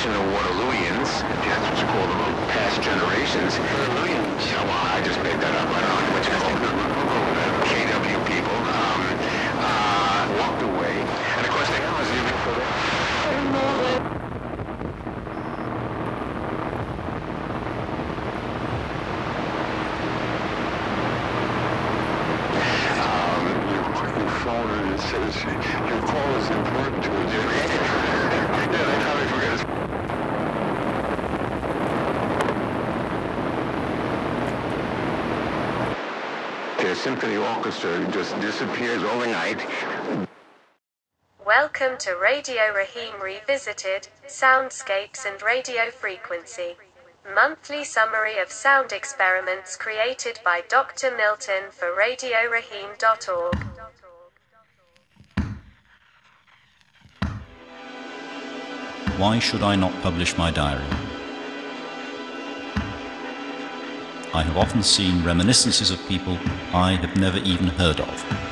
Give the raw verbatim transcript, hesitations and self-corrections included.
generation of Waterlooians, if that's what you call them, of past generations. Waterlooians? Yeah, well, I just made that up. I don't know what you call them. K W people um, uh, walked away. And of course, they was even for that. I know that. Um, your, your phone, it says your call is important to us. Yeah, they probably forget it. The symphony orchestra just disappears overnight. Welcome to Radio Rahim Revisited, Soundscapes and Radio Frequency. Monthly summary of sound experiments created by Doctor Milton for radio rahim dot org. Why should I not publish my diary? I have often seen reminiscences of people I have never even heard of.